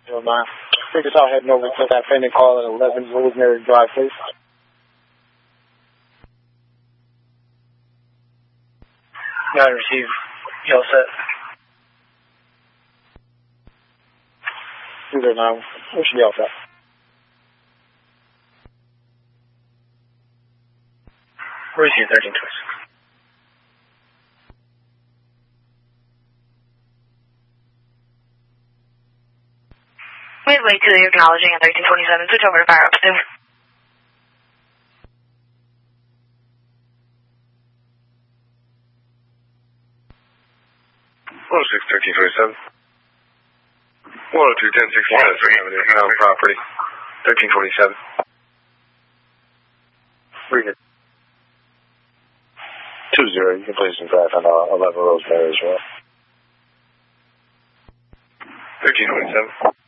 09. Take us out heading over to that pending call at 11 Rosemary Drive, please. Got to receive. You all set? 209. We should be all set. Receive 1326. Midway to the acknowledging at 1327. Switch over to fire up soon. 106-1327. 102-1061 Avenue, Mount Property. 1327. Read it. 20, you can place some drive on 11 Rosemary as well. 1327.